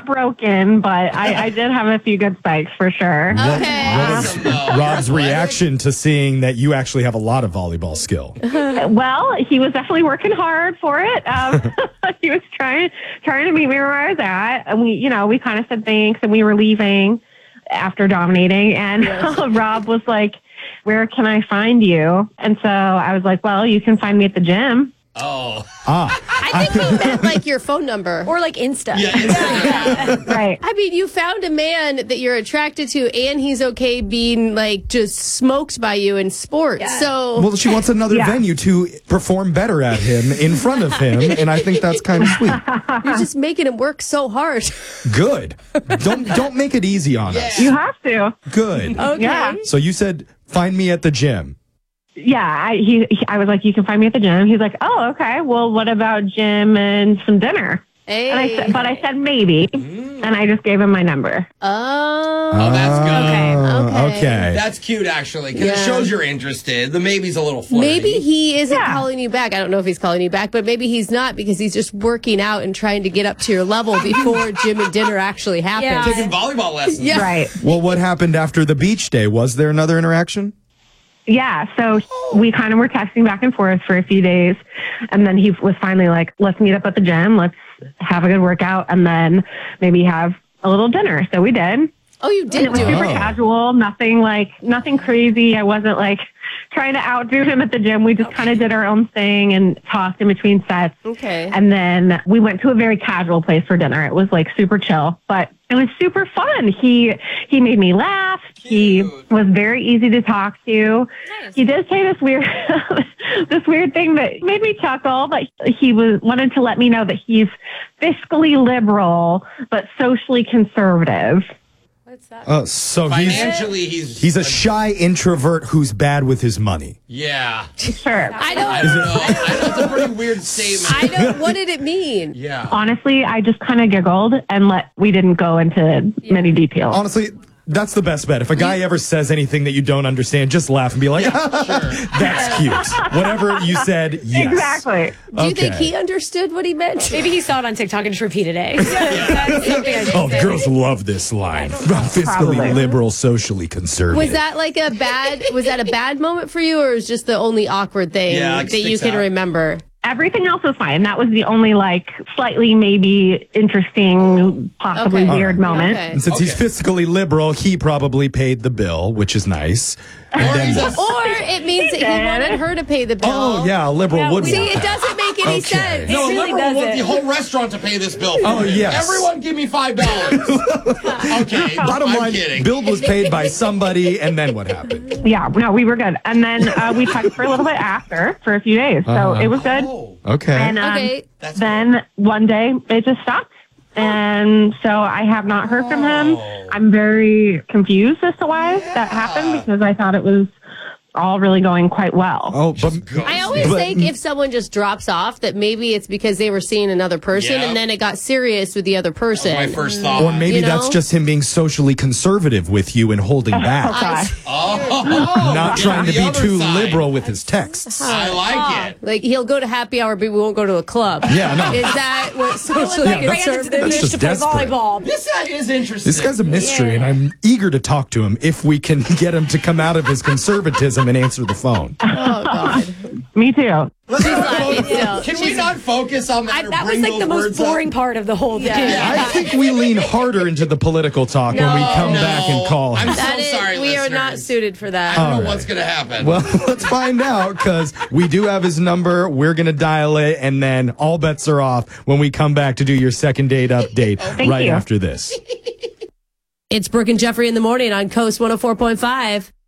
not broken, but I did have a few good spikes for sure. Okay. What was Rob's reaction to seeing that you actually have a lot of volleyball skill? Well, he was definitely working hard for it. He was trying to meet me where I was at, and we kind of said thanks, and we were leaving after dominating, and Rob was like, "Where can I find you?" And so I was like, "Well, you can find me at the gym." Oh. I think he meant like your phone number. Or like Insta. Yeah. Right. I mean, you found a man that you're attracted to, and he's okay being like just smoked by you in sports. Yeah. So, Well, she wants another venue to perform better at him in front of him, and I think that's kind of sweet. you're just making him work so hard. Good. Don't make it easy on us. You have to. Good. Okay. Yeah. So you said, find me at the gym. Yeah, I was like, you can find me at the gym. He's like, oh, okay. Well, what about gym and some dinner? Hey. And I said maybe, and I just gave him my number. Oh. Oh, that's good. Okay. That's cute, actually, because it shows you're interested. The maybe's a little flirty. Maybe he isn't Yeah. calling you back. I don't know if he's calling you back, but maybe he's not because he's just working out and trying to get up to your level before gym and dinner actually happen. Yeah. Taking volleyball lessons. Yeah. Right. Well, what happened after the beach day? Was there another interaction? Yeah, so we kind of were texting back and forth for a few days, and then he was finally like, let's meet up at the gym, let's have a good workout, and then maybe have a little dinner. So we did. Oh, you And did it was do super it. casual, nothing crazy. I wasn't like trying to outdo him at the gym. We just kind of did our own thing and talked in between sets. Okay. And then we went to a very casual place for dinner. It was like super chill, but it was super fun. He made me laugh. He was very easy to talk to. Nice. He did say this weird thing that made me chuckle, but he wanted to let me know that he's fiscally liberal, but socially conservative. What's that? So Financially, he's a shy introvert who's bad with his money. Yeah. Sure. I I don't don't know. That's a pretty weird statement. I don't. What did it mean? Yeah. Honestly, I just kind of giggled and we didn't go into many details. Honestly, that's the best bet. If a guy ever says anything that you don't understand, just laugh and be like, that's cute. Whatever you said, yes. Exactly. Do you think he understood what he meant? Maybe he saw it on TikTok and just repeated it. That's something I Oh, should say. girls love this line. Fiscally Probably. liberal, socially conservative. Was that like a bad moment for you, or was just the only awkward thing Yeah, like that you sticks can out. remember? Everything else was fine. That was the only slightly maybe interesting, possibly Okay. weird moment. Okay. And since he's fiscally liberal, he probably paid the bill, which is nice. And then what? Or it means that he wanted her to pay the bill. Oh, yeah, a liberal Yeah, would we- want See, it that. doesn't make any Okay. sense. No, It really liberal want doesn't. the whole restaurant to pay this bill for Oh, me. yes. Everyone give me $5. Okay, Bottom I'm line, kidding. bill was paid by somebody, and then what happened? Yeah, no, we were good. And then we talked for a little bit after, for a few days. So it was good. Oh, Okay. And Okay. that's then one day it just stopped. And so I have not heard from him. I'm very confused as to why that happened because I thought it was all really going quite well. Oh, but I always think if someone just drops off, that maybe it's because they were seeing another person Yeah. and then it got serious with the other person. my first thought. or maybe You know? that's just him being socially conservative with you and holding back, Gosh. not trying to the be other too side. liberal with his texts. I like it. Like he'll go to happy hour, but we won't go to a club. Yeah, no. Is that what socially Like, ran into the conservative beach just to play desperate. volleyball. This is interesting. This guy's a mystery, and I'm eager to talk to him if we can get him to come out of his conservatism and answer the phone. Oh God. Me too. Let's She's not laughing focus- still. Can we not focus on that? or That was bring like the those most words up? boring part of the whole thing. I think we lean harder into the political talk when we come back and call him. I'm so That is, sorry, we are not listeners. suited for that. I don't know All what's going to happen. Well, let's find out because we do have his number. We're going to dial it, and then all bets are off when we come back to do your second date update right you. after this. It's Brooke and Jeffrey in the morning on Coast 104.5.